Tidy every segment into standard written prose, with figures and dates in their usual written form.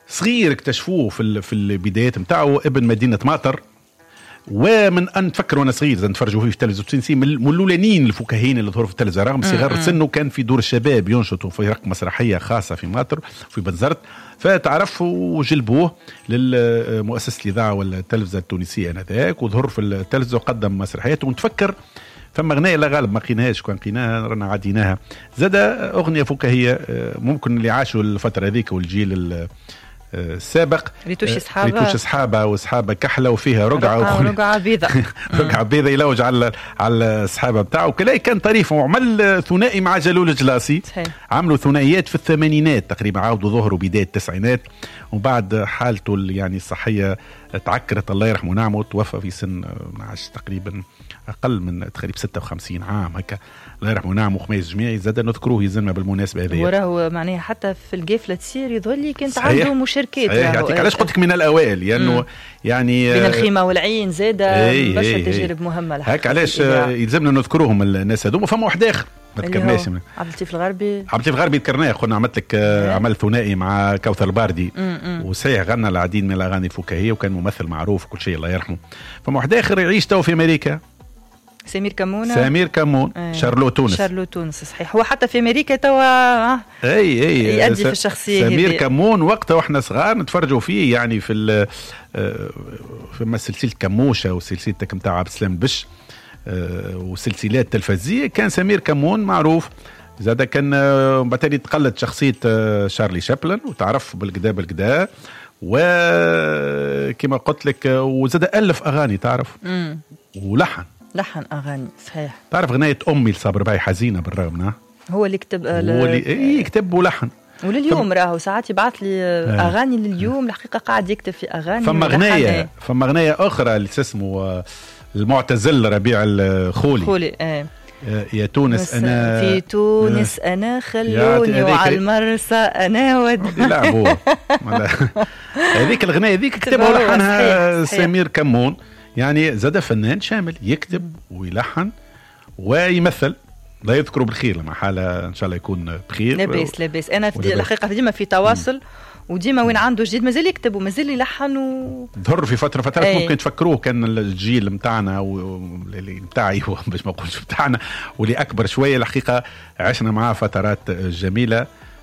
صغير اكتشفوه في البدايات نتاعو ابن مدينة ماطر. ومن أن تفكر وأنا صغير نتفرجوا فيه في التلفزيون التونسي من الأولانيين الفكاهين اللي ظهروا في التلفزيون رغم صغر سنه. كان في دور الشباب ينشطوا في رقم مسرحية خاصة في ماطر في بنزرت، فتعرفوا وجلبوه للمؤسسة الإذاعة والتلفزيون التونسية آنذاك، وظهر في التلفزيون وقدم مسرحيات. ونتفكر فما أغنية لا غالب ما قيناهاش، كان قيناها رانا عديناها. زاد أغنية فكاهية ممكن اللي عاشوا الفترة هذيك والجيل السابق، ريتوش صحابة وصحابة كحلة وفيها رقعة بيضاء رقعة بيضاء يلوج على الصحابة بتاعه. كلاي كان طريف، وعمل ثنائي مع جلول الجلاسي. عملوا ثنائيات في الثمانينات تقريبا، عاودوا ظهروا بداية التسعينات، وبعد حالته يعني الصحية تعكرت الله يرحمه ونعمه، توفى في سن تقريبا أقل من تقريبا 56 عام هكا، الله يرحمه ونعمه. خميس جميعي زاد نذكروه يزلنا بالمناسبة هذه. وراه معناها حتى في القافلة تسير يظهر لي كانت عنده مشاركات. علاش قلت لك من الأوائل لأنه يعني بين الخيمة والعين زادة برشا تجارب مهمة. هاك علاش يلزمنا نذكروهم الناس هذوما. فما واحد آخر ما تذكرناش، عبد اللطيف الغربي. ذكرناه، قلنا عملت لك عمل ثنائي مع كوثر الباردي، وصحيح غنى العديد من الأغاني الفكاهية وكان ممثل معروف وكل شيء الله يرحمه. فما واحد آخر يعيش تو في أمريكا، سمير كمون. شارلو تونس صحيح. هو حتى في أمريكا توا يأدي في الشخصية سمير كمون. وقتها واحنا صغار نتفرجوا فيه يعني في سلسلة كموشة وسلسلة متاع عبد السلام البش وسلسلات تلفزية. كان سمير كمون معروف. زاد كان بعتالي تقلد شخصية شارلي شابلن وتعرف بالقدا وكما قلت لك. وزاد ألف أغاني تعرف، ولحن أغاني صحيح. تعرف غناية أمي لصابر باي حزينة بالرغم هو اللي كتب يكتب ولحن. ولليوم راهو ساعات يبعث لي أغاني لليوم الحقيقة قاعد يكتب في أغاني. فما أغنية أخرى اللي اسمه المعتزل ربيع الخولي يا تونس أنا في تونس أنا خلوني وعلى المرسى أنا ودي لعبوا هذيك الغناية ذيك كتبها ولحنها سمير كمون. يعني زاد فنان شامل يكتب ويلحن ويمثل. لا يذكروا بالخير لما حالة إن شاء الله يكون بخير. لاباس أنا في الحقيقة ديما في تواصل وديما وين عنده جديد مازال يكتب ومازال يلحن ظهر في فترات ممكن تفكروه كان الجيل متاعنا واللي متاعي هو باش ما نقولش متاعنا واللي أكبر شوية. الحقيقة عشنا معاه فترات جميلة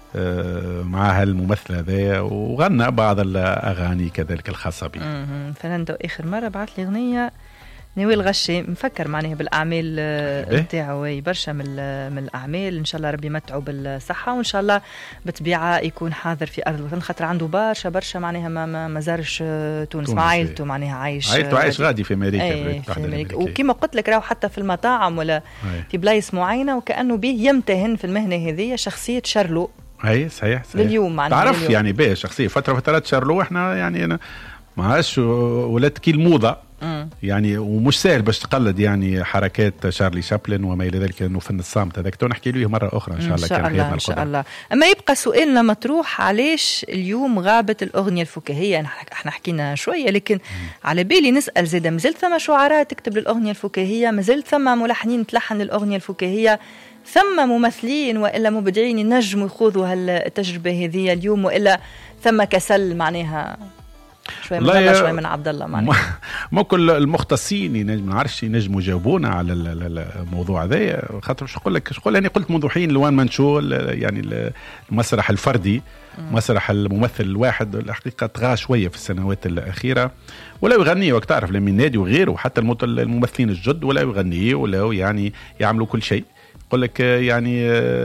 مع هالممثل هذا وغنى بعض الأغاني كذلك الخاصة به. فنندو آخر مرة بعث لي أغنية نويل غشي مفكر معناها بالأعمال نتاعو برشا من الأعمال. إن شاء الله ربي يمتعه بالصحة وإن شاء الله بطبيعة يكون حاضر في أرض الوطن خاطر عنده برشا معناها ما زارش تونس مع عائلته معناها عايش غادي في أمريكا. وكما قلت لك راهو حتى في المطاعم ولا في بلايص معينة وكأنه به يمتهن في المهنة هذه شخصية شارلو. صحيح. لليوم معناها تعرف يعني به شخصية فترات شارلو احنا يعني أنا ما عادش ولات كي الموضة يعني ومش سهل باش تقلد يعني حركات شارلي شابلن وما الى ذلك انه فن الصامت هذاك نحكي له مره اخرى ان شاء الله. ان شاء الله. اما يبقى سؤالنا مطروح علاش اليوم غابت الاغنيه الفكاهيه. احنا حكينا شويه لكن على بالي نسال زيد مازال ثم شعراء تكتب للاغنيه الفكاهيه، مازال ثم ملحنين تلحن للاغنيه الفكاهيه، ثم ممثلين والا مبدعين ينجموا يخوضوا هالتجربه هذه اليوم والا ثم كسل معناها شوي من الله شوي من عبد الله معناها. ما كل المختصين ما نعرفش ينجموا يجاوبونا على الموضوع هذا خاطر شو نقول يعني قلت منذ حين لوان منشو يعني المسرح الفردي مسرح الممثل الواحد الحقيقة طغى شوية في السنوات الأخيرة ولا يغني وقت تعرف لمن نادي وغيره وحتى الممثلين الجد ولا يغني ولا يعني يعملوا كل شيء. يقول لك يعني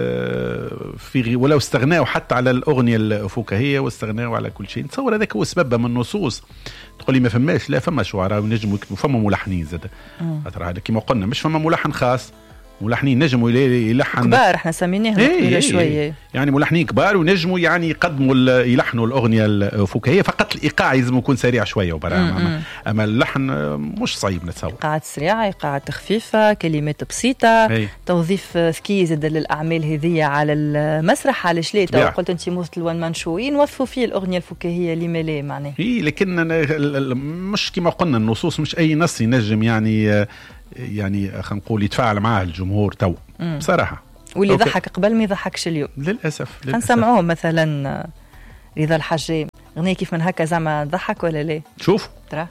في ولو استغناوا حتى على الأغنية الفكاهية واستغناوا على كل شيء. نتصور هذاك هو سبب من النصوص. تقول لي ما فماش، لا فما شعراء ونجموا يكتبوا، فما ملحنين زاد هذا كما قلنا مش فما ملحن خاص، ملحنين نجموا يلحن كبار احنا سميناهم كبيرة شوية يعني ملحنين كبار ونجموا يعني يقدموا يلحنوا الأغنية الفكاهية فقط الإيقاع لازم يكون سريع شوية أما اللحن مش صعيب نتصور. إيقاعات سريعة، إيقاعات خفيفة، كلمات بسيطة، توظيف ذكي زاد للأعمال هذه على المسرح. علاش لا قلت أنت مثل وان مان شو نوظفوا فيه الأغنية الفكاهية لما لا معناه لكن مش كما قلنا النصوص مش أي نص ينجم يعني خلينا نقول يتفاعل معاه الجمهور تو بصراحة. واللي ضحك قبل ما يضحكش اليوم للأسف. نسمعوه مثلا رضا الحجام اغنيه كيف من هكا زعما تضحك ولا لا؟ شوف ترى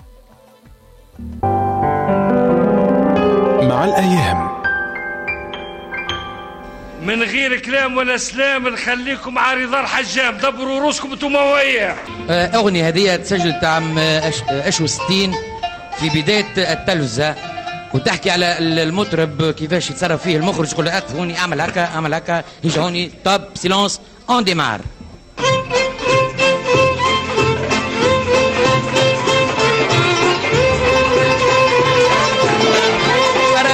مع الأيام من غير كلام ولا سلام نخليكم عارضار حجام دبروا روسكم انتم وياه. أغنية هذه تسجلت عام 60 في بداية التلفزة، وتحكي على المطرب كيفاش يتصرف فيه المخرج، يقول له هوني اعمل هكا اعمل هكا، يجي هوني طب سيلونس اون ديمار.